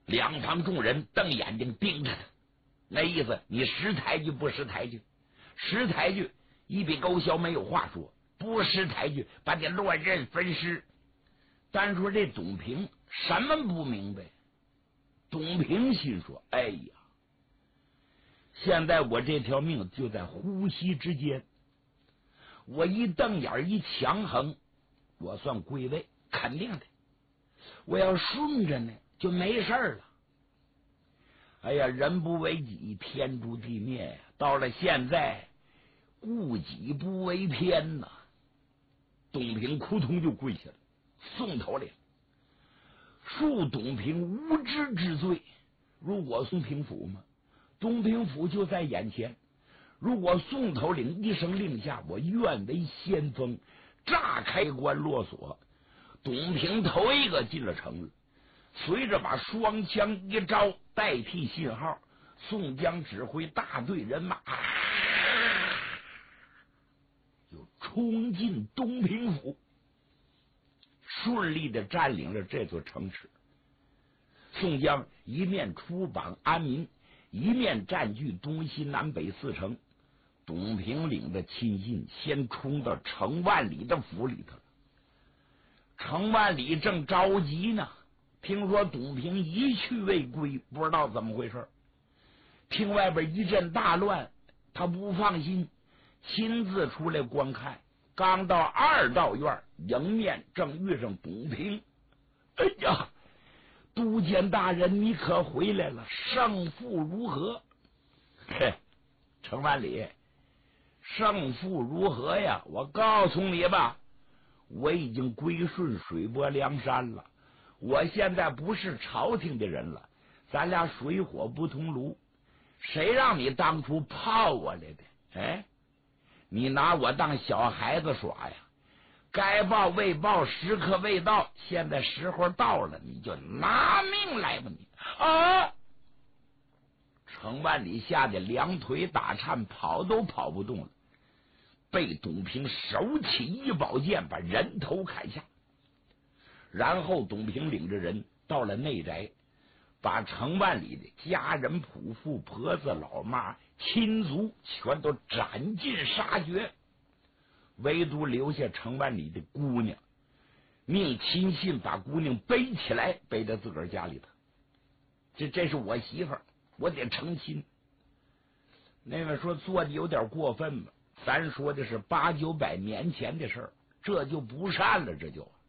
两旁众人瞪眼睛盯着他，那意思你识抬举不识抬举？识抬举一笔勾销没有话说，不识抬举把你乱刃分尸。单说这董平什么不明白？董平心说：哎呀，现在我这条命就在呼吸之间，我一瞪眼一强横，我算归位，肯定的。我要顺着呢，就没事了。哎呀，人不为己，天诛地灭呀！到了现在，顾己不为天呐！董平扑通就跪下了，宋头领，恕董平无知之罪。如果宋平府吗？东平府就在眼前。如果宋头领一声令下，我愿为先锋，炸开关落锁。董平头一个进了城了，随着把双枪一招代替信号，宋江指挥大队人马就冲进东平府，顺利的占领了这座城池。宋江一面出榜安民，一面占据东西南北四城。董平领的亲信先冲到程万里的府里头了。程万里正着急呢，听说董平一去未归，不知道怎么回事。听外边一阵大乱，他不放心，亲自出来观看。刚到二道院，迎面正遇上董平。哎呀，都监大人，你可回来了，胜负如何？嘿，程万里，胜负如何呀？我告诉你吧，我已经归顺水泊梁山了，我现在不是朝廷的人了，咱俩水火不同炉。谁让你当初泡我来的？哎，你拿我当小孩子耍呀？该报未报，时刻未到，现在时候到了，你就拿命来吧你！啊！程万里吓得两腿打颤，跑都跑不动了，被董平手起一宝剑把人头砍下。然后董平领着人到了内宅，把程万里的家人仆妇婆子老妈亲族全都斩尽杀绝，唯独留下程万里的姑娘，命亲信把姑娘背起来，背到自个儿家里头。这是我媳妇儿，我得成亲。那位说做的有点过分吧？咱说的是8、900年前的事儿，这就不善了。这就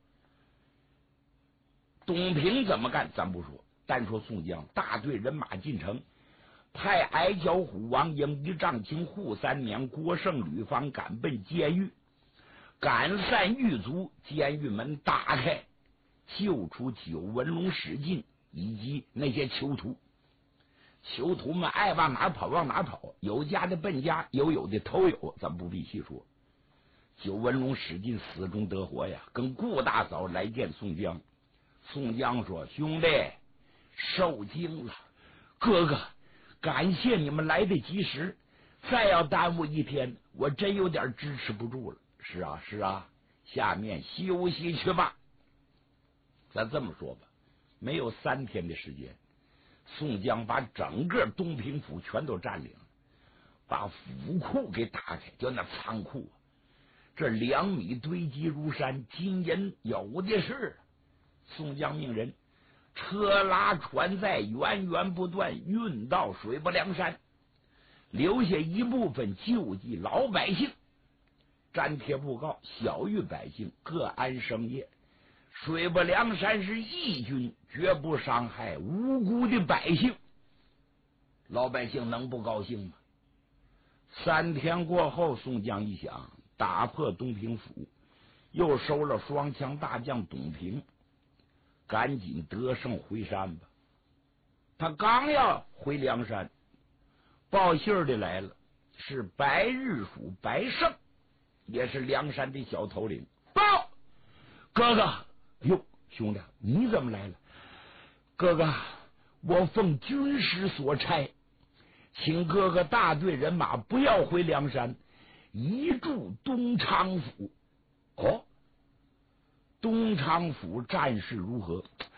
董平怎么干咱不说，单说宋江大队人马进城，派矮脚虎王英、一丈青、扈三娘、郭盛、吕方赶奔监狱，赶散狱卒，监狱门打开，救出九纹龙史进以及那些囚徒。囚徒们爱往哪跑往哪跑，有家的奔家，有的偷有，咱不必细说。九纹龙史进死中得活呀，跟顾大嫂来见宋江。宋江说：兄弟，受惊了，哥哥，感谢你们来得及时，再要耽误一天，我真有点支持不住了。是啊是啊，下面休息去吧。咱这么说吧，没有3天的时间，宋江把整个东平府全都占领了，把府库给打开，就那仓库这2米堆积如山，金银有的是。宋江命人车拉船载，源源不断运到水泊梁山，留下一部分救济老百姓，粘贴布告，小谕百姓各安生业。水泊梁山是义军，绝不伤害无辜的百姓。老百姓能不高兴吗？3天过后，宋江一想，打破东平府，又收了双枪大将董平，赶紧得胜回山吧。他刚要回梁山，报信儿的来了，是白日鼠白胜，也是梁山的小头领。报，哥哥，哟，兄弟，你怎么来了？哥哥，我奉军师所差，请哥哥大队人马不要回梁山，移驻东昌府。哦，东昌府战事如何？